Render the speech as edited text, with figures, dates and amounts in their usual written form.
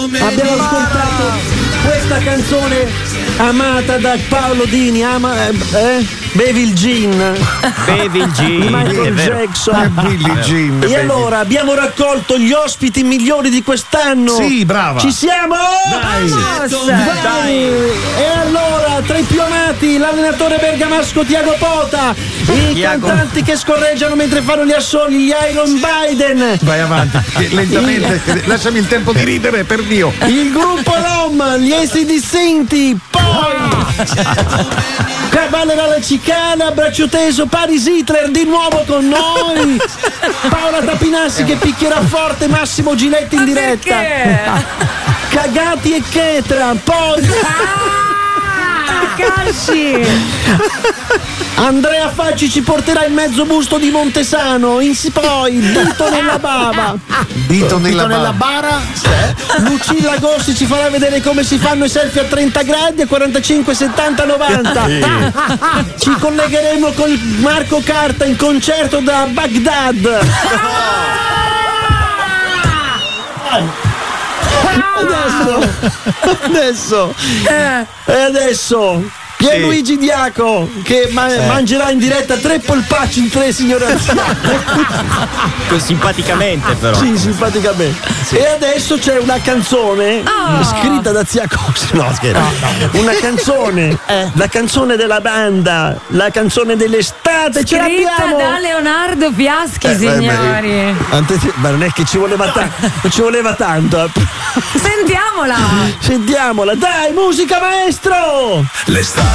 Abbiamo ascoltato questa canzone amata da Paolo Dini, Bevi il gin. Bevi il gin. Michael Jackson. Billie Jean. E allora abbiamo raccolto gli ospiti migliori di quest'anno. Sì, brava. Ci siamo? Dai. E allora, tra i più amati, l'allenatore bergamasco Tiago Pota, i cantanti che scorreggiano mentre fanno gli assoli, gli Iron Biden. Vai avanti, lentamente, lasciami il tempo di ridere, per Dio. Il gruppo Rom, gli AC/DC, poi cavallerà la cicana, braccio teso, Paris Hitler di nuovo con noi, Paola Tapinassi che picchierà forte Massimo Giletti in diretta. Cagati e Chetra, poi Andrea Facci ci porterà il mezzo busto di Montesano, poi Dito nella bava. Dito nella bara. Lucilla Gossi ci farà vedere come si fanno i selfie a 30 gradi, a 45, 70, 90. Ci collegheremo con Marco Carta in concerto da Baghdad. Adesso Pierluigi Diaco che mangerà in diretta 3 polpacci in 3, signore anziane. Simpaticamente però. Sì, simpaticamente. Sì. E adesso c'è una canzone scritta da Zia Costa. No, scherzo. Una canzone, la canzone della banda, la canzone dell'estate. Ce l'abbiamo da Leonardo Fiaschi, signori. Ma non è che ci voleva tanto. Sentiamola, dai, musica maestro. L'estate